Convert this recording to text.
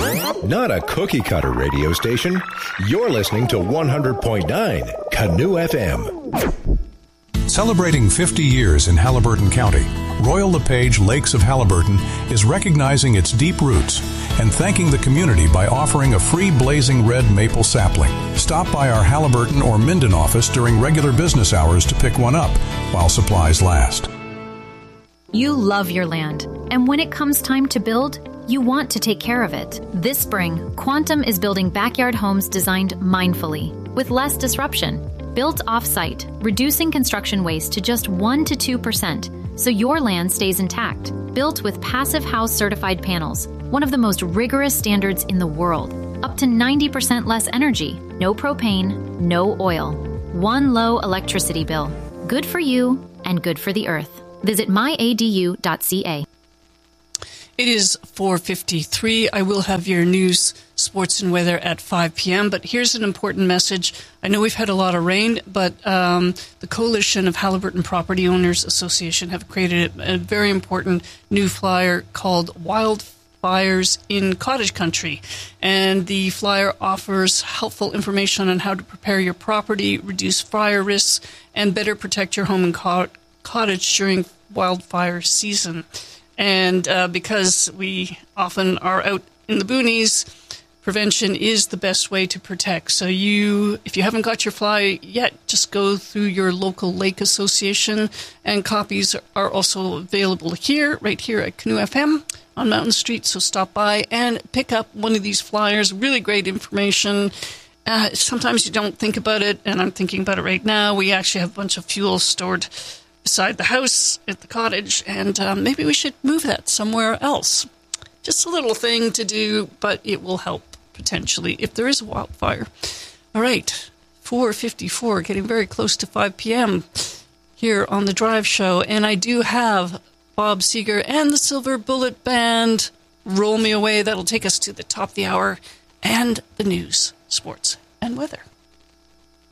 Not a cookie-cutter radio station. You're listening to 100.9 Canoe FM. Celebrating 50 years in Haliburton County, Royal LePage Lakes of Haliburton is recognizing its deep roots and thanking the community by offering a free blazing red maple sapling. Stop by our Haliburton or Minden office during regular business hours to pick one up while supplies last. You love your land, and when it comes time to build, you want to take care of it. This spring, Quantum is building backyard homes designed mindfully, with less disruption. Built off-site, reducing construction waste to just 1 to 2%, so your land stays intact. Built with Passive House certified panels, one of the most rigorous standards in the world. Up to 90% less energy, no propane, no oil. One low electricity bill. Good for you and good for the earth. Visit myadu.ca. It is 4:53. I will have your news, sports, and weather at 5 p.m., but here's an important message. I know we've had a lot of rain, but the Coalition of Haliburton Property Owners Association have created a very important new flyer called Wildfires in Cottage Country. And the flyer offers helpful information on how to prepare your property, reduce fire risks, and better protect your home and cottage during wildfire season. And because we often are out in the boonies, prevention is the best way to protect. So if you haven't got your flyer yet, just go through your local lake association, and copies are also available right here at Canoe FM on Mountain Street. So stop by and pick up one of these flyers. Really great information. Sometimes you don't think about it, and I'm thinking about it right now. We actually have a bunch of fuel stored beside the house at the cottage, and maybe we should move that somewhere else. Just a little thing to do, but it will help potentially if there is a wildfire. All right, 4:54, getting very close to 5 p.m. here on The Drive Show, and I do have Bob Seger and the Silver Bullet Band. Roll me away. That'll take us to the top of the hour and the news, sports, and weather.